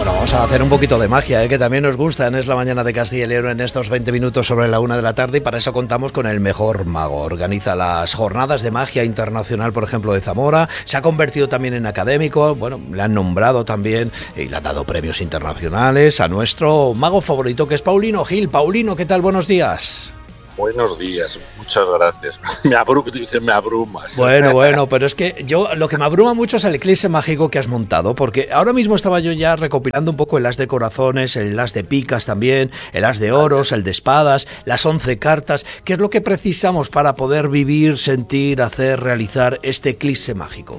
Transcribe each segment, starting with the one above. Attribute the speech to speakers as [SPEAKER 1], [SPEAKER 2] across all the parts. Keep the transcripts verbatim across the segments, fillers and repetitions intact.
[SPEAKER 1] Bueno, vamos a hacer un poquito de magia, ¿eh? Que también nos gusta en Es la Mañana de Castilla y León en estos veinte minutos sobre la una de la tarde, y para eso contamos con el mejor mago. Organiza las jornadas de magia internacional, por ejemplo, de Zamora. Se ha convertido también en académico. Bueno, le han nombrado también y le han dado premios internacionales a nuestro mago favorito, que es Paulino Gil. Paulino, ¿qué tal? Buenos días.
[SPEAKER 2] Buenos días, muchas gracias. Me abru- dice, me abrumas.
[SPEAKER 1] Bueno, bueno, pero es que yo lo que me abruma mucho es el eclipse mágico que has montado, porque ahora mismo estaba yo ya recopilando un poco el as de corazones, el as de picas también, el as de oros, el de espadas, las once cartas. ¿Qué es lo que precisamos para poder vivir, sentir, hacer, realizar este eclipse mágico?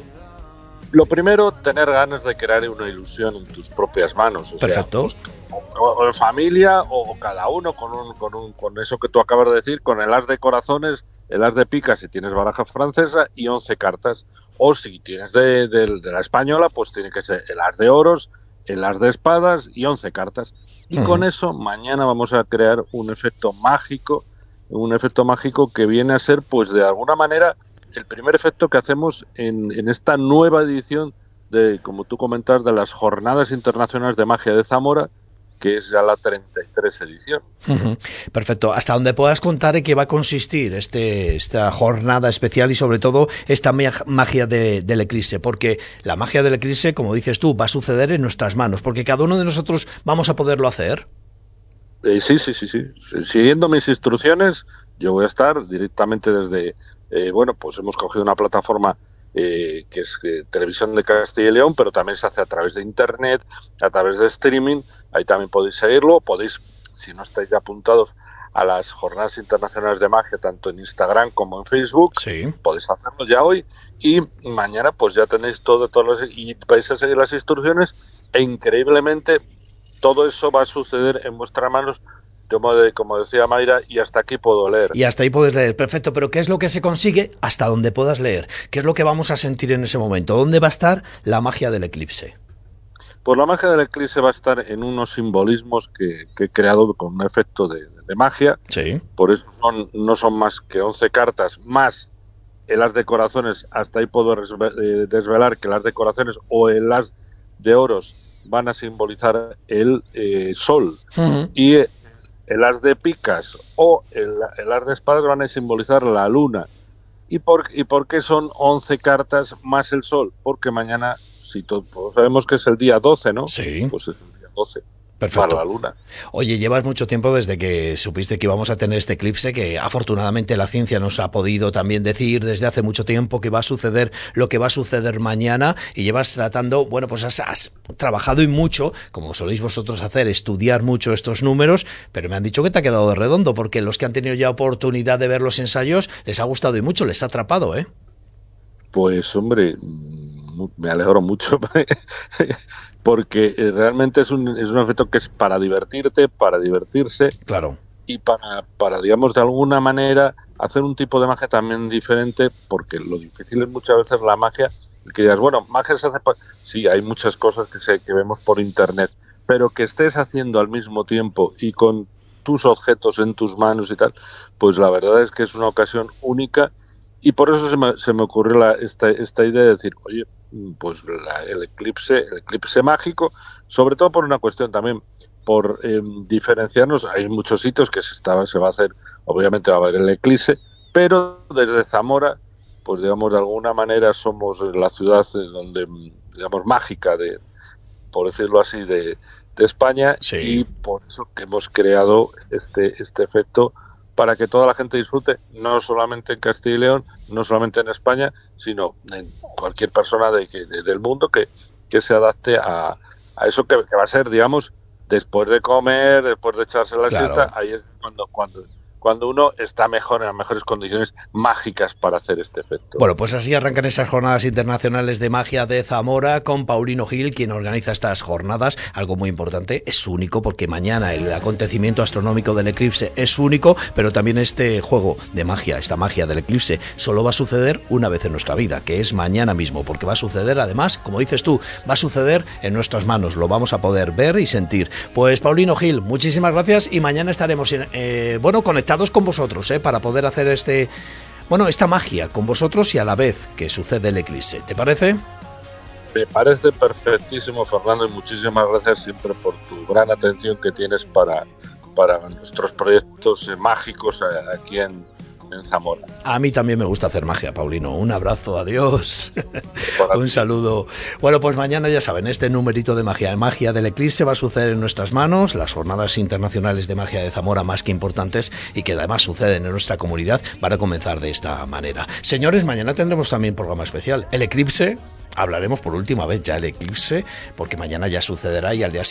[SPEAKER 2] Lo primero, tener ganas de crear una ilusión en tus propias manos. O
[SPEAKER 1] Perfecto.
[SPEAKER 2] Sea, pues, o, o en familia, o, o cada uno con, un, con, un, con eso que tú acabas de decir, con el as de corazones, el as de picas si tienes baraja francesa y once cartas. O si tienes de, de, de la española, pues tiene que ser el as de oros, el as de espadas y once cartas. Y uh-huh. con eso mañana vamos a crear un efecto mágico, un efecto mágico que viene a ser, pues de alguna manera, el primer efecto que hacemos en, en esta nueva edición de, como tú comentas, de las Jornadas Internacionales de Magia de Zamora, que es ya la treinta y tres edición.
[SPEAKER 1] Uh-huh. Perfecto. Hasta donde puedas contar en qué va a consistir este, esta jornada especial y sobre todo esta magia de, del eclipse, porque la magia del eclipse, como dices tú, va a suceder en nuestras manos, porque cada uno de nosotros vamos a poderlo hacer.
[SPEAKER 2] Eh, sí, sí, sí, sí. Siguiendo mis instrucciones, yo voy a estar directamente desde... Eh, bueno, pues hemos cogido una plataforma eh, que es eh, Televisión de Castilla y León, pero también se hace a través de internet, a través de streaming. Ahí también podéis seguirlo. Podéis, si no estáis ya apuntados a las Jornadas Internacionales de Magia, tanto en Instagram como en Facebook,
[SPEAKER 1] sí.
[SPEAKER 2] podéis hacerlo ya hoy. Y mañana pues ya tenéis todo, todos los, y vais a seguir las instrucciones e increíblemente todo eso va a suceder en vuestras manos. Como, de, como decía Mayra, y hasta aquí puedo leer.
[SPEAKER 1] Y hasta ahí puedes leer, perfecto, pero ¿qué es lo que se consigue hasta donde puedas leer? ¿Qué es lo que vamos a sentir en ese momento? ¿Dónde va a estar la magia del eclipse?
[SPEAKER 2] Pues la magia del eclipse va a estar en unos simbolismos que, que he creado con un efecto de, de magia.
[SPEAKER 1] Sí.
[SPEAKER 2] Por eso son, no son más que once cartas, más el as de corazones. Hasta ahí puedo desvelar que el as de corazones o el as de oros van a simbolizar el eh, sol.
[SPEAKER 1] Uh-huh.
[SPEAKER 2] Y el as de picas o el, el as de espadas van a simbolizar la luna. ¿Y por, y por qué son once cartas más el sol? Porque mañana, si todos sabemos que es el día doce, ¿no?
[SPEAKER 1] Sí.
[SPEAKER 2] Pues es el día doce.
[SPEAKER 1] Perfecto.
[SPEAKER 2] Para la luna.
[SPEAKER 1] Oye, llevas mucho tiempo desde que supiste que íbamos a tener este eclipse, que afortunadamente la ciencia nos ha podido también decir desde hace mucho tiempo que va a suceder lo que va a suceder mañana, y llevas tratando, bueno, pues has, has trabajado y mucho, como soléis vosotros hacer, estudiar mucho estos números, pero me han dicho que te ha quedado de redondo, porque los que han tenido ya oportunidad de ver los ensayos les ha gustado y mucho, les ha atrapado, ¿eh?
[SPEAKER 2] Pues, hombre, me alegro mucho. Porque realmente es un, es un efecto que es para divertirte, para divertirse.
[SPEAKER 1] Claro.
[SPEAKER 2] Y para, para, digamos, de alguna manera hacer un tipo de magia también diferente, porque lo difícil es muchas veces la magia, que digas, bueno, magia se hace... Pa-. Sí, hay muchas cosas que, se, que vemos por internet, pero que estés haciendo al mismo tiempo y con tus objetos en tus manos y tal, pues la verdad es que es una ocasión única, y por eso se me, se me ocurrió la, esta, esta idea de decir, oye, pues la, el eclipse, el eclipse mágico, sobre todo por una cuestión también, por eh, diferenciarnos. Hay muchos sitios que se, está, se va a hacer, obviamente va a haber el eclipse, pero desde Zamora, pues digamos de alguna manera somos la ciudad donde, digamos, mágica, de, por decirlo así, de, de España,
[SPEAKER 1] sí.
[SPEAKER 2] Y por eso que hemos creado este, este efecto, para que toda la gente disfrute, no solamente en Castilla y León, no solamente en España, sino en cualquier persona de, de, del mundo que, que se adapte a, a eso que, que va a ser, digamos, después de comer, después de echarse la
[SPEAKER 1] claro.
[SPEAKER 2] siesta, ahí es cuando, cuando, cuando uno está mejor, en las mejores condiciones mágicas para hacer este efecto.
[SPEAKER 1] Bueno, pues así arrancan esas jornadas internacionales de magia de Zamora con Paulino Gil, quien organiza estas jornadas. Algo muy importante, es único, porque mañana el acontecimiento astronómico del eclipse es único, pero también este juego de magia, esta magia del eclipse, solo va a suceder una vez en nuestra vida, que es mañana mismo, porque va a suceder, además, como dices tú, va a suceder en nuestras manos, lo vamos a poder ver y sentir. Pues Paulino Gil, muchísimas gracias, y mañana estaremos, eh, bueno, conectados con vosotros, eh, para poder hacer este, bueno, esta magia con vosotros y a la vez que sucede el eclipse. ¿Te parece?
[SPEAKER 2] Me parece perfectísimo, Fernando, y muchísimas gracias siempre por tu gran atención que tienes para, para nuestros proyectos eh, mágicos eh, aquí en, en Zamora.
[SPEAKER 1] A mí también me gusta hacer magia, Paulino. Un abrazo, adiós. Un saludo. Bueno, pues mañana ya saben, este numerito de magia, magia del eclipse va a suceder en nuestras manos, las jornadas internacionales de magia de Zamora más que importantes y que además suceden en nuestra comunidad van a comenzar de esta manera. Señores, mañana tendremos también programa especial. El eclipse, hablaremos por última vez ya el eclipse, porque mañana ya sucederá y al día siguiente